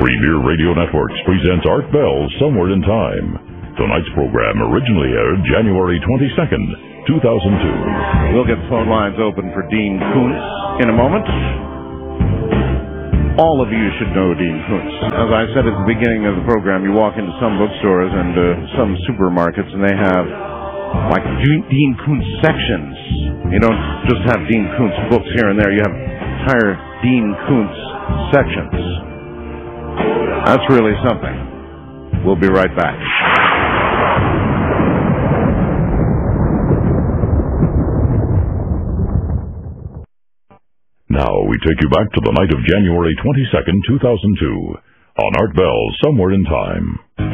Premier Radio Networks presents Art Bell Somewhere in Time. Tonight's program originally aired January 22nd, 2002. We'll get the phone lines open for Dean Koontz in a moment. All of you should know Dean Koontz. As I said at the beginning of the program, you walk into some bookstores and some supermarkets, and they have like Dean Koontz sections. You don't just have Dean Koontz books here and there. You have entire Dean Koontz sections. That's really something. We'll be right back. Now we take you back to the night of January 22nd, 2002, on Art Bell Somewhere in Time.